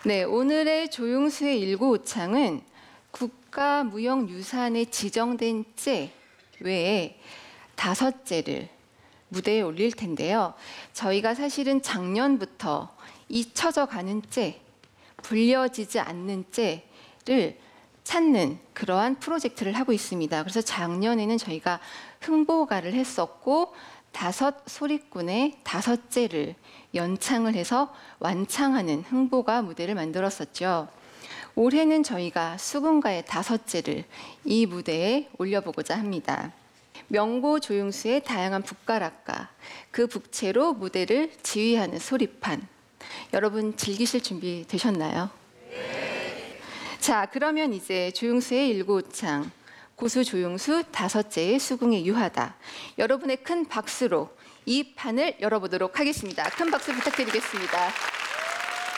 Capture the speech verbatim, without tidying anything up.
네, 오늘의 조용수의 일구오창은 국가무형유산에 지정된 째 외에 다섯째를 무대에 올릴 텐데요. 저희가 사실은 작년부터 잊혀져 가는 째, 불려지지 않는 째를 찾는 그러한 프로젝트를 하고 있습니다. 그래서 작년에는 저희가 흥보가를 했었고 다섯 소리꾼의 다섯째를 연창을 해서 완창하는 흥보가 무대를 만들었었죠. 올해는 저희가 수군가의 다섯째를 이 무대에 올려보고자 합니다. 명보 조용수의 다양한 북가락가, 그 북채로 무대를 지휘하는 소리판. 여러분 즐기실 준비 되셨나요? 네. 자, 그러면 이제 조용수의 일구오창, 고수 조용수 다섯째의 수궁의 유하다. 여러분의 큰 박수로 이 판을 열어보도록 하겠습니다. 큰 박수 부탁드리겠습니다.